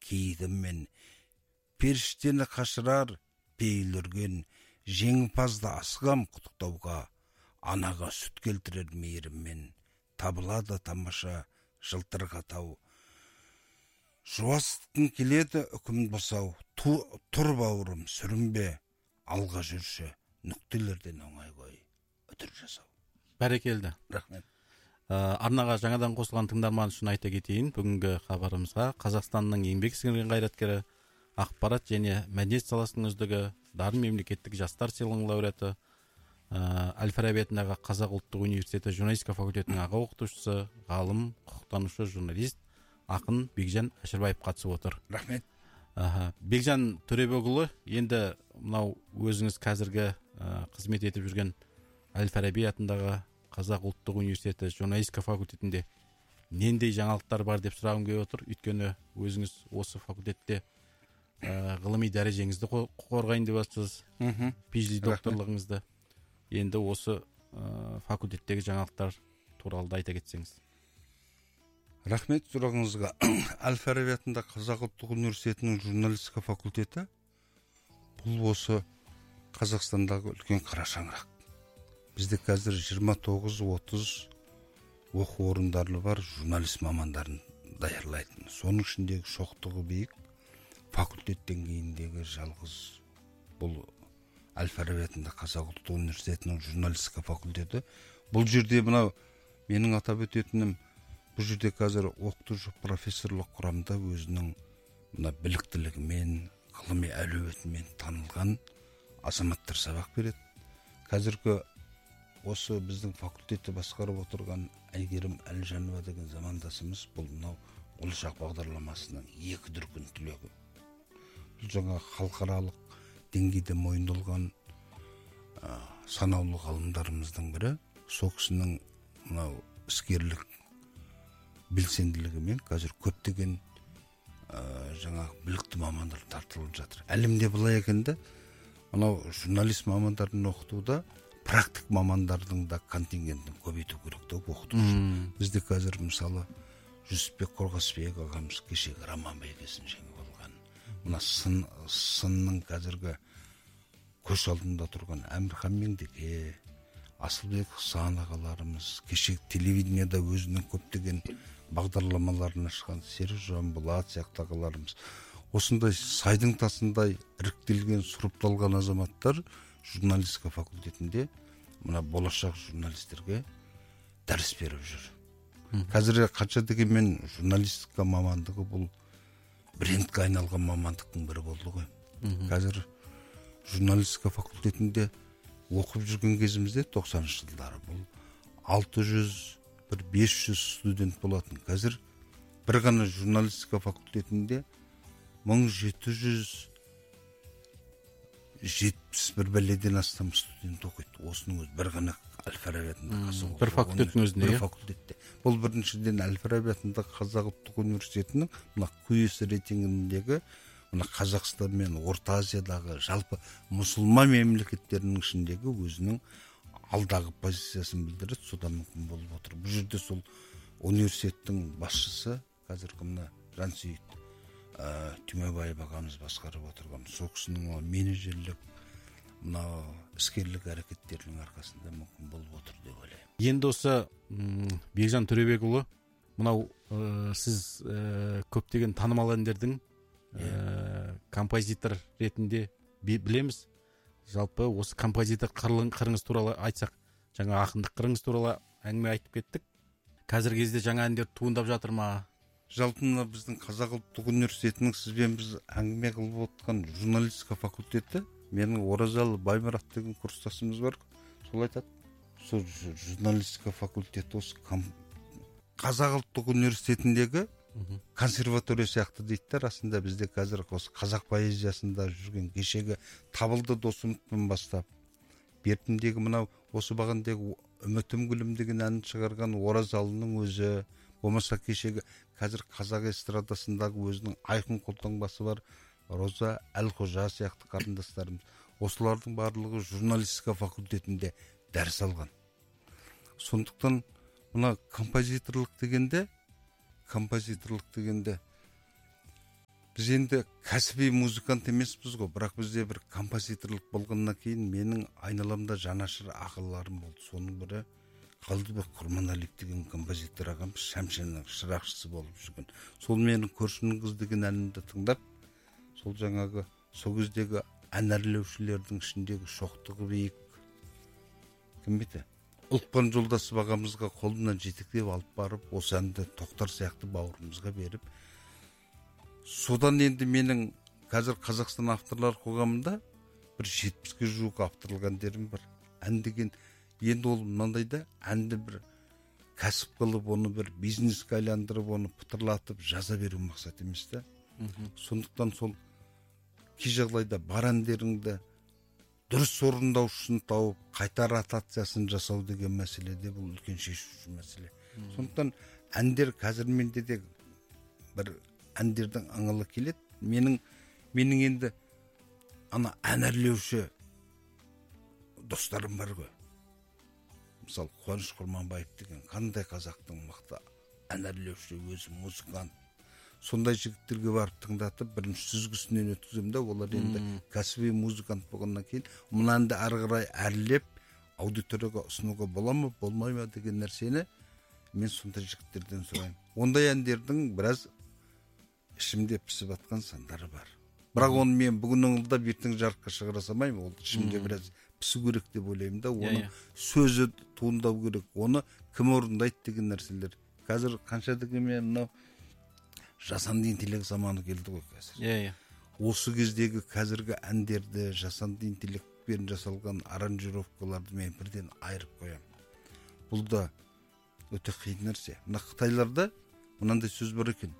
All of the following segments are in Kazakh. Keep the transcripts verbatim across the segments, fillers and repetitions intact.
кейдім мен. Періштені қашырар пейілірген, жеңімпазды асығам құттықтауға, анаға сүт келтірер мейіріммен. Табылады тамаша жылтырға тау. Жуастықтың келеді үкім басау, тұр бауырым сүрінбе, алға жүрші, нүктелерден оңай қой, үтір жасау. Бәрекелді. Рахмет. Арнаға жаңадан қосылған тыңдарман үшін айта кетейін, бүгінгі хабарымызға Қазақстанның еңбек сіңірген қайраткері, ақпарат және мәдениет саласының үздігі, дарын мемлекеттік жастар сыйлығының лауреаты, Әл-Фараби атындағы Қазақ ұлттық университеті журналистика факультетінің аға оқытушысы, ғалым, құқықтанушы, журналист, ақын Бекжан Әшірбаев қатысып отыр. Рахмет. Бекжан Төребекұлы, енді мынау өзіңіз қазіргі қызмет етіп жүрген Әл-Фараби атындағы Қазақ ұлттық университеті журналистика факультетінде нендей жаңалықтар бар деп сұрағым келіп отыр. Өйткені өзіңіз осы факультетте ғылыми дәрежеңізді қорғайын деп жатсыз, пи эйч ди докторлығыңызды. Енді осы факультеттегі жаңалықтар туралы айта кетсеңіз. Рахмет сұрағыңызға. Әл-Фараби атындағы Қазақ ұлттық университетінің журналистика факультеті бұл осы Қазақстандағы үлкен қара шаңырақ. Бізде қазір жиырма тоғыз отыз оқу орындары бар, журналист мамандарын даярлайтын. Соның ішіндегі шоқтығы биік факультет деңгейіндегі жалғыз бұл Әл-Фараби атындағы Қазақ ұлттық университетінің журналистика факультеті. Бұл жерде мынау менің атап өтетінім, бұл жерде қазір оқытушы профессорлық құрамда өзінің мына біліктілігімен, ғылыми әлеуетімен танылған азаматтар сабақ береді. Қазіргі осы біздің факультетті басқарып отырған Әйгерім Әлжанова деген замандасымыз бұл мынау болашақ бағдарламасының екі дүркін түлегі. Бұл жаңа халықаралық деңгейде мойындалған санаулы ғалымдарымыздың бірі. Сол кісінің мынау іскерлік белсенділігімен қазір көптеген жаңа білікті мамандар тартылып жатыр. Әлемде былай екенде, мынау журналист мамандарын оқытуда практик мамандардың да контингентін көбейту керек деп оқытушы. Бізде қазір мысалы Жүсіпбек Қорғасбек ағамыз кешегі роман бәйгесін жеңіп алған. Мына сын, сынның қазіргі көш алдында тұрған Әмірхан Меңдеке, Асылбек Сан ағаларымыз, кешегі телевидениеда өзінің көптеген бағдарламаларына шыққан Серік Жанболат сияқты ағаларымыз. Осындай сайдың тасындай іріктелген, сұрыпталған азаматтар журналистика факультетінде мына болашақ журналистерге дәріс беріп жүр. Қазір қанша дегенмен журналистика мамандығы бұл брендке айналған мамандықтың бірі болды ғой. Қазір журналистика факультетінде оқып жүрген кезімізде тоқсаныншы жылдары бұл алты жүз, бір бес жүз студент болатын. Қазір бір ғана журналистика факультетінде мың жеті жүз жетпіс бір бәледен астам студент оқиды. Осының өзі бір ғана Әл-Фараби атындағы бір факультеттің өзінде. Бір факультетте. Бұл біріншіден Әл-Фараби атындағы Қазақ ұлттық университетінің мына кю эс рейтингіндегі мына Қазақстан мен Орта Азиядағы жалпы мұсылман мемлекеттерінің ішіндегі өзінің алдағы позициясын білдіреді, содан мүмкін болып отыр. Бұл жерде сол университеттің басшысы қазіргі мына Жансейіт Түймебаев ағамыз басқарып отырған. Сол кісінің менеджерлік мына іскерлік әрекеттерінің арқасында мүмкін болып отыр деп ойлаймын. Енді осы Бекжан Төребекұлы, мынау сіз көптеген танымал әндердің композитор ретінде білеміз. Жалпы осы композитор қырыңыз туралы айтсақ, жаңа ақындық қырыңыз туралы әңгіме айтып кеттік. Қазіргі кезде жаңа әндер туындап жатыр ма? Жалпы мына біздің Қазақ ұлттық университетінің сізбен біз әңгіме қылып отырған журналистика факультеті, менің Оразалы Баймұрат деген курстасымыз бар, сол айтады. Сол журналистика факультеті осы Қазақ ұлттық университетіндегі консерватория сияқты дейді. Расында бізде қазір осы қазақ поэзиясында жүрген кешегі Табылды Досымовтан бастап, бертіндегі мынау осы бағандегі Үмітім гүлім деген әнін шығарған Оразалының өзі, болмаса кешегі қазір қазақ эстрадасындағы өзінің айқын қолтаңбасы бар Роза Әлқожа сияқты қарындастарымыз. Осылардың барлығы журналистика факультетінде дәріс алған. Сондықтан мына композиторлық дегенде композиторлық дегенде біз енді кәсіби музыкант емеспіз ғой, бірақ бізде бір композиторлық болғаннан кейін менің айналамда жанашыр ағаларым болды. Соның бірі Қалдыбек Құрманалиев деген композитор ағамыз, Шәмшенің шырақшысы болып жүрген. Сол менің көршінің қыз деген әнімді тыңдап, сол жаңағы сол кездегі ән әрлеушілердің ішіндегі шоқтығы биік кім еді? Ұлықпан Жолдасов ағамызға қолынан жетектеп алып барып, осы әнді Тоқтар сияқты бауырымызға беріп, содан енді менің қазір Қазақстан авторлар қоғамында бір жетпіске жуық авторлық әндерім бар. Ән деген енді ол мынандайда, әнді бір кәсіп қылып, оны бір бизнеске айландырып, оны пытырлатып жаза беру мақсат емес та. Сондықтан сол кей жағдайда бар әндеріңді дұрыс орындаушысын тауып, қайта ротациясын жасау деген мәселеде бұл үлкен шешуші мәселе. Сондықтан әндер қазір менде де бір әндердің аңылы келеді. Менің менің енді ана ән әрлеуші достарым бар ғой. Мысалы, Қуаныш Құрманбаев деген қандай қазақтың мықты ән әрлеуші, өзі музыкант. Сондай жігіттерге барып тыңдатып, бірінші сүзгісінен өткіземін да, олар енді кәсіби музыкант болғаннан кейін мынаны да ары қарай әрлеп аудиторияға ұсынуға бола ма, болмай ма деген нәрсені мен сондай жігіттерден сұраймын. Ондай әндердің біраз ішімде пісіп атқан сандары бар. Бірақ оны мен бүгіннің ұлда бертің жарыққа шығара салмаймын. Ол ішімде біраз пісу керек деп ойлаймын да, оны сөзі туындау керек, оны кім орындайды деген нәрселер. Қазір қанша дегенмен мынау жасанды интеллект заманы келді ғой қазір. Иә, иә. Осы кездегі қазіргі әндерді жасанды интеллектпен жасалған аранжировкаларды мен бірден айырып қоямын. Бұл да өте қиын нәрсе. Мына Қытайларда мынандай сөз бар екен.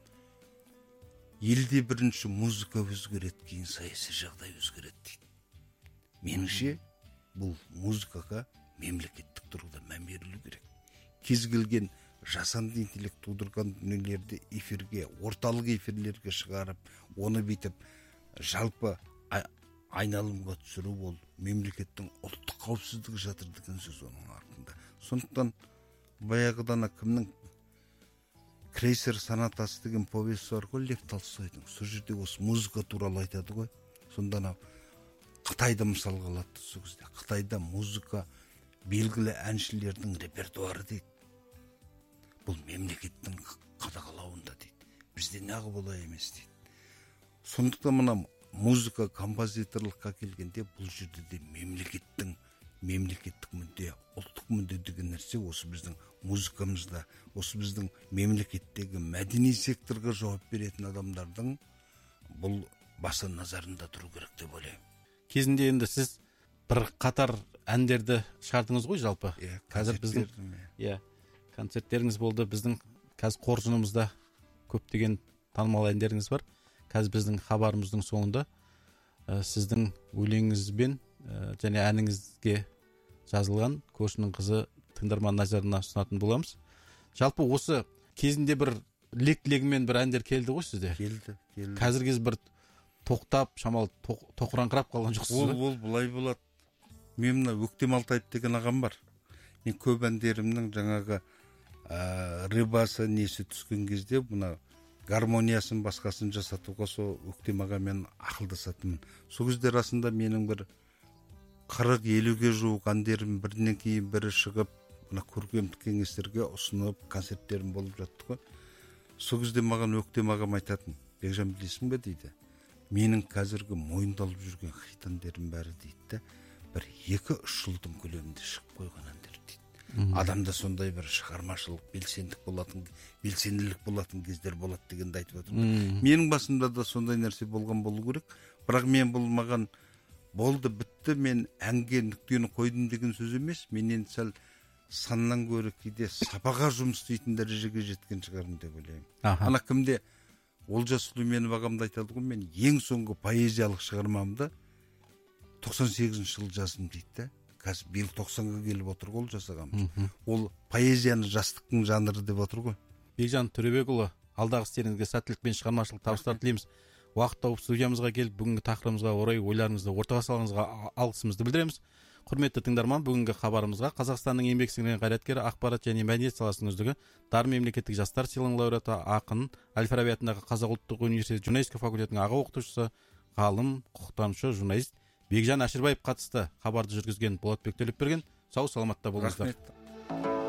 Елде бірінші музыка өзгереді, кейін саяси жағдай өзгереді дейді. Меніңше бұл музыкаға мемлекеттік тұрғыда мән берілу керек. Кез келген жасанды интеллект тудырған дүниелерді эфирге, орталық эфирлерге шығарып, оны битіп жалпы айналымға түсіру, ол мемлекеттің ұлттық қауіпсіздігі жатыр деген сөз оның артында. Сондықтан баяғыдан кімнің Крейсер сонатасы деген повесі бар ғой, Лев Толстойдың. Сол жерде осы музыка туралы айтады ғой. Сонда Қытайда мысалға алады сол кезде. Қытайда музыка белгілі әншілердің репертуары дейді. Бұл мемлекеттің қадағалауында дейді. Бізде неғып олай емес дейді. Сондықтан мына музыка композиторлыққа келгенде бұл жерде де мемлекеттің мемлекеттік мүдде, ұлттық мүдде деген нәрсе осы біздің музыкамызда, осы біздің мемлекеттегі мәдени секторға жауап беретін адамдардың бұл баса назарында тұру керек деп ойлаймын. Кезінде енді сіз бір қатар әндерді шығардыңыз ғой жалпы. Иә, қазір біздің иә, концерттеріңіз болды. Біздің қазір қоржынымызда көптеген танымал әндеріңіз бар. Қазір біздің хабарымыздың соңында ә, сіздің өлеңіңізбен ә, және әніңізге жазылған Көршінің қызы тыңдарман назарына ұсынатын боламыз. Жалпы осы кезінде бір лек-легімен бір әндер келді ғой сізде? Келді, келді. Қазір кез бір тоқтап, шамалы тоқыраңқырап қалған жоқсыз ба? Ол, ол бұлай болады. Мен мына Өктем Алтаев деген ағам бар. Мен көп әндерімнің жаңағы ә, рыбасы несі түскен кезде мына гармониясын басқасын жасатуға сол Өктем ағамен ақылдасатынмын. Сол кезде расында менің бір қырық елуге жуық әндерім бірінен кейін бірі шығып, мына көркемдік кеңестерге ұсынып, концерттерім болып жатты ғой. Сол кезде маған Өктем ағам айтатын, Бекжан білесің бе дейді, менің қазіргі мойындалып жүрген хит әндерім бәрі дейді, бір екі үш жылдың көлемінде шығып қойған әндер дейді. Адамда сондай бір шығармашылық, белсендік болатын, белсенділік болатын кездер болады дегенді айтып отырмын. Менің басымда да сондай нәрсе болған болу керек, бірақ мен бұл маған болды, бітті, мен әнге нүктені қойдым деген сөз емес. Мен енді сәл саннан гөрі кейде сапаға жұмыс істейтін дәрежеге жеткен шығармын деп ойлаймын. Ана кімде Олжас Сүлейменов ағамды айтады ғой, мен ең соңғы поэзиялық шығармамды тоқсан сегізінші жылы жаздым дейді. Қазір биыл тоқсанға келіп отыр ғой Олжас ағамыз. Ол поэзияны жастықтың жанры деп отыр ғой. Бекжан Төребекұлы, алдағы істеріңізге сәттілік пен шығармашылық табыстар тілейміз. Уақыт тауып студиямызға келіп, бүгінгі тақырыбымызға орай ойларыңызды ортаға салғаныңызға алғысымызды білдіреміз. Құрметті тыңдарман, бүгінгі хабарымызға Қазақстанның еңбек сіңірген қайраткері, ақпарат және мәдениет саласының үздігі, Дарын мемлекеттік жастар сыйлығының лауреаты, ақын, Әл-Фараби атындағы Қазақ ұлттық университеті журналистика факультетінің аға оқытушысы, ғалым, құқықтанушы, журналист Бекжан Әшірбаев қатысты. Хабарды жүргізген Болатбек Төлепберген. Сау саламатта болыңыздар. Рахмет.